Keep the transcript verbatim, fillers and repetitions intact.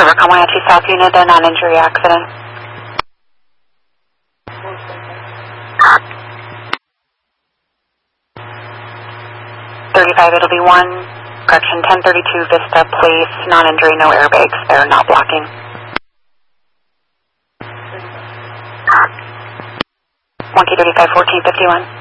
River Comanche South Unit, a non-injury accident. thirty-five, it'll be one, correction, ten thirty-two Vista Place, non-injury, no airbags, they're not blocking. one K thirty-five, fourteen fifty-one.